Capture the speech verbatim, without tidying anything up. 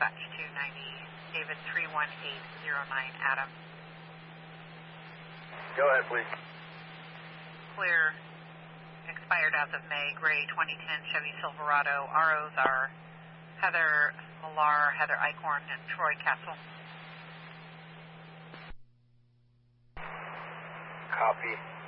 dispatch two ninety, David three one eight zero nine, Adam. Go ahead, please. Clear, expired as of May, gray twenty ten Chevy Silverado. R Os are Heather Millar, Heather Eichhorn, and Troy Castle. Copy.